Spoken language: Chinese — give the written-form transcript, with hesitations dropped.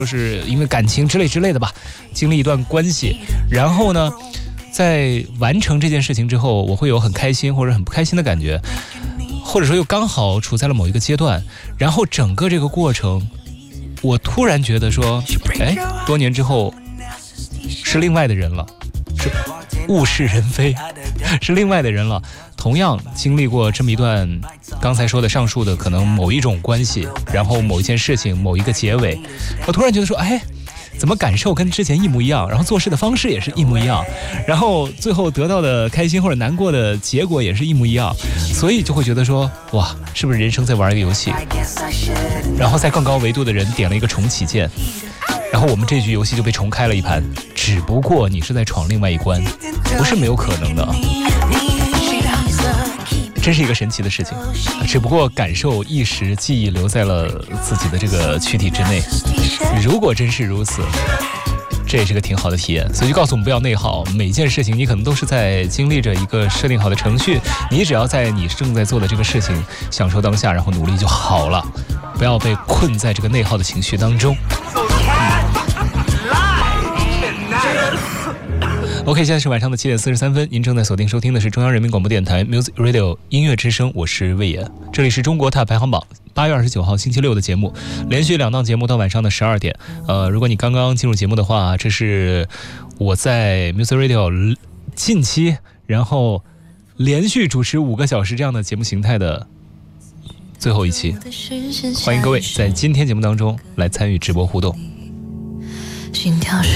就是因为感情之类的吧，经历一段关系，然后呢在完成这件事情之后，我会有很开心或者很不开心的感觉，或者说又刚好处在了某一个阶段，然后整个这个过程我突然觉得说，多年之后是另外的人了，是物是人非，是另外的人了。同样经历过这么一段刚才说的上述的可能某一种关系，然后某一件事情某一个结尾，我突然觉得说，怎么感受跟之前一模一样，然后做事的方式也是一模一样，然后最后得到的开心或者难过的结果也是一模一样，所以就会觉得说，哇，是不是人生在玩一个游戏，然后在更高维度的人点了一个重启键，然后我们这局游戏就被重开了一盘，只不过你是在闯另外一关，不是没有可能的，真是一个神奇的事情，只不过感受一时，记忆留在了自己的这个躯体之内。如果真是如此，这也是个挺好的体验。所以就告诉我们不要内耗，每件事情你可能都是在经历着一个设定好的程序，你只要在你正在做的这个事情享受当下，然后努力就好了，不要被困在这个内耗的情绪当中。OK， 现在是晚上的7点43分，您正在锁定收听的是中央人民广播电台 Music Radio 音乐之声，我是魏野，这里是中国踏排行榜8月29号星期六的节目，连续2档节目到晚上的12点。如果你刚刚进入节目的话，这是我在 Music Radio 近期然后连续主持5个小时这样的节目形态的最后一期，欢迎各位在今天节目当中来参与直播互动。